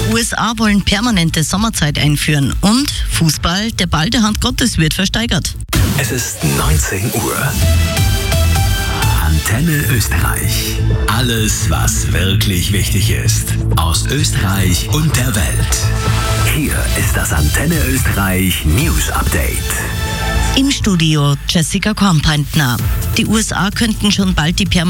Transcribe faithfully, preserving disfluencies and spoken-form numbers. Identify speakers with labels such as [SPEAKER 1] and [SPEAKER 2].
[SPEAKER 1] U S A wollen permanente Sommerzeit einführen und Fußball, der Ball der Hand Gottes, wird versteigert.
[SPEAKER 2] Es ist neunzehn Uhr. Antenne Österreich. Alles, was wirklich wichtig ist. Aus Österreich und der Welt. Hier ist das Antenne Österreich News Update.
[SPEAKER 1] Im Studio Jessica Kornpeintner. Die U S A könnten schon bald die permanente